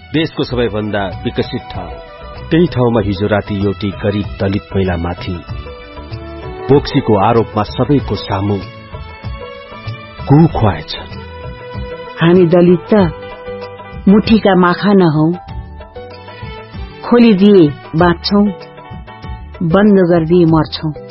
देशको सबैभन्दा विकसित ठाउँ। त्यही ठाउँमा हिजो राति एउटी गरिब दलित महिलामाथि बोक्सीको आरोपमा सबैको सामु गु खुवाएछ। हामी दलित त मुठीका माखा नहौ। खोलिदिए बाँच्छौं, बन्द गरिदिए मर्छौं।